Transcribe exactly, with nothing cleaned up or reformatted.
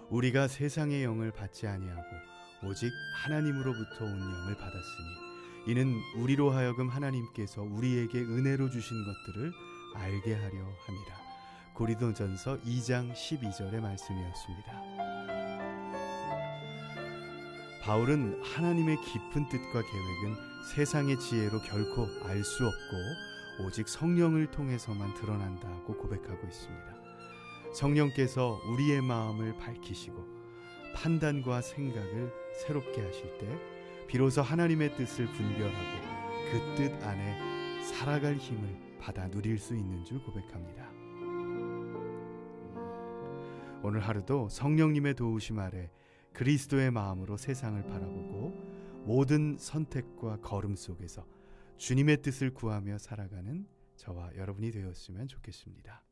우리가 세상의 영을 받지 아니하고 오직 하나님으로부터 온 영을 받았으니 이는 우리로 하여금 하나님께서 우리에게 은혜로 주신 것들을 알게 하려 함이라. 고린도전서 이 장 십이 절의 말씀이었습니다. 바울은 하나님의 깊은 뜻과 계획은 세상의 지혜로 결코 알 수 없고 오직 성령을 통해서만 드러난다고 고백하고 있습니다. 성령께서 우리의 마음을 밝히시고 판단과 생각을 새롭게 하실 때 비로소 하나님의 뜻을 분별하고 그 뜻 안에 살아갈 힘을 받아 누릴 수 있는 줄 고백합니다. 오늘 하루도 성령님의 도우심 아래 그리스도의 마음으로 세상을 바라보고 모든 선택과 걸음 속에서 주님의 뜻을 구하며 살아가는 저와 여러분이 되었으면 좋겠습니다.